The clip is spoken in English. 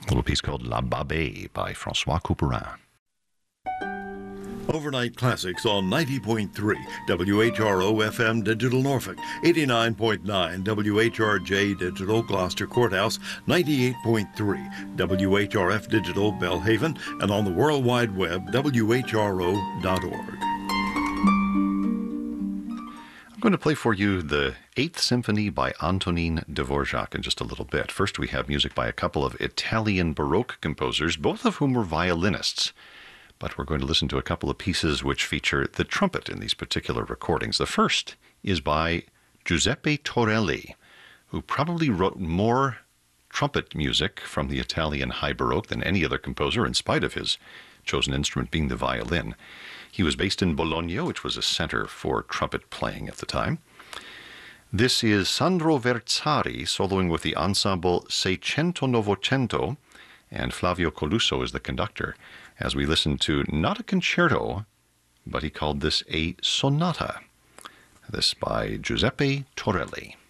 A little piece called La Babée by François Couperin. Overnight Classics on 90.3 WHRO FM Digital Norfolk, 89.9 WHRJ Digital Gloucester Courthouse, 98.3 WHRF Digital Belhaven, and on the World Wide Web, WHRO.org. I'm going to play for you the Eighth Symphony by Antonin Dvorak in just a little bit. First, we have music by a couple of Italian Baroque composers, both of whom were violinists. But we're going to listen to a couple of pieces which feature the trumpet in these particular recordings. The first is by Giuseppe Torelli, who probably wrote more trumpet music from the Italian High Baroque than any other composer, in spite of his chosen instrument being the violin. He was based in Bologna, which was a center for trumpet playing at the time. This is Sandro Verzari soloing with the ensemble Seicento Novecento, and Flavio Coluso is the conductor, as we listen to not a concerto, but he called this a sonata. This by Giuseppe Torelli.